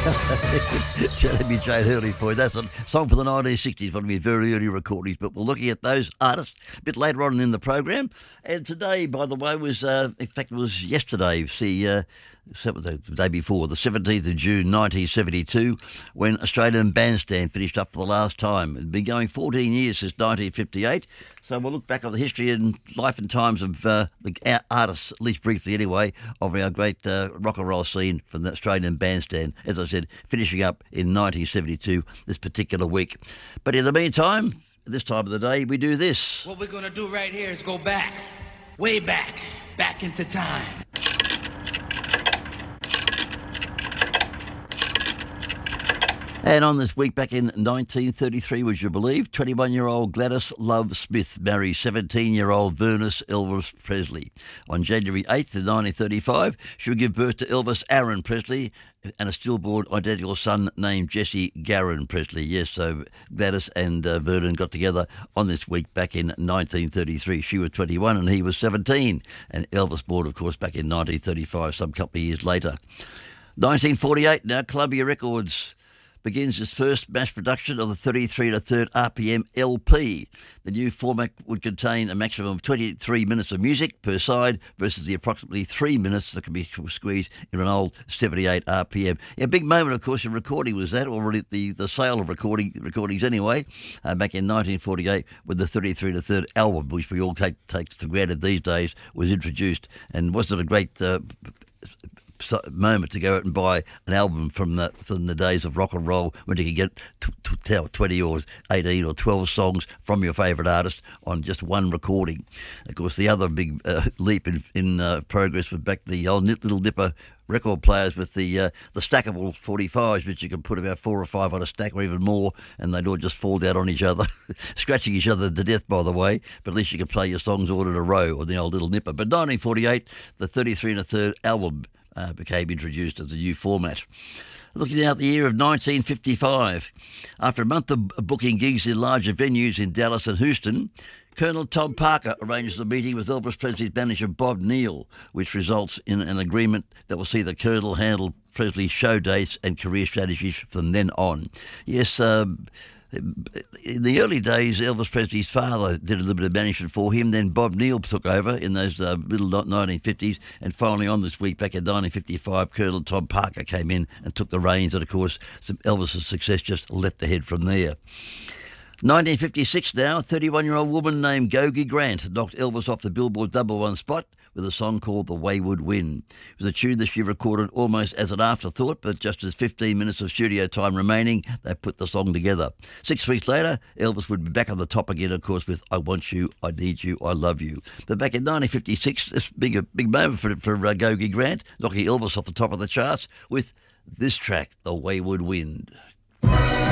Jeremy Jane Hurley for you. That's a song for the 1960s, one of his very early recordings. But we're looking at those artists a bit later on in the program. And today, by the way, was in fact it was yesterday. See, the day before, the 17th of June 1972, when Australian Bandstand finished up for the last time. It's been going 14 years since 1958. So we'll look back on the history and life and times of the artists, at least briefly anyway, of our great rock and roll scene from the Australian Bandstand. As I said, finishing up in 1972 this particular week. But in the meantime, at this time of the day, we do this. What we're going to do right here is go back, way back into time. And on this week back in 1933, would you believe, 21-year-old Gladys Love Smith marries 17-year-old Elvis Presley. On January 8th, in 1935, she would give birth to Elvis Aaron Presley and a stillborn identical son named Jesse Garon Presley. Yes, so Gladys and Vernon got together on this week back in 1933. She was 21 and he was 17. And Elvis born, of course, back in 1935, some couple of years later. 1948, now Columbia Records begins its first mass production of the 33 1/3 RPM LP. The new format would contain a maximum of 23 minutes of music per side versus the approximately 3 minutes that can be squeezed in an old 78 RPM. A big moment, of course, in recording was that, or the sale of recordings anyway, back in 1948 when the 33 1/3 album, which we all take for granted these days, was introduced. And wasn't it a great moment to go out and buy an album from the days of rock and roll when you could get 20 or 18 or 12 songs from your favourite artist on just one recording. Of course, the other big leap in progress was back the old Little Dipper record players with the stackable 45s, which you could put about 4 or 5 on a stack or even more, and they'd all just fall down on each other, scratching each other to death, by the way, but at least you could play your songs all in a row on the old Little Nipper. But 1948, the 33 1/3 album became introduced as a new format. Looking out the year of 1955, after a month of booking gigs in larger venues in Dallas and Houston, Colonel Tom Parker arranges a meeting with Elvis Presley's manager Bob Neal, which results in an agreement that will see the Colonel handle Presley's show dates and career strategies from then on. Yes, in the early days, Elvis Presley's father did a little bit of management for him. Then Bob Neal took over in those middle 1950s. And finally, on this week, back in 1955, Colonel Tom Parker came in and took the reins. And, of course, Elvis's success just leapt ahead from there. 1956 now, a 31-year-old woman named Gogi Grant knocked Elvis off the Billboard #1 spot with a song called The Wayward Wind. It was a tune that she recorded almost as an afterthought, but just as 15 minutes of studio time remaining, they put the song together. 6 weeks later, Elvis would be back on the top again, of course, with I Want You, I Need You, I Love You. But back in 1956, this big moment for Gogi Grant, knocking Elvis off the top of the charts with this track, The Wayward Wind.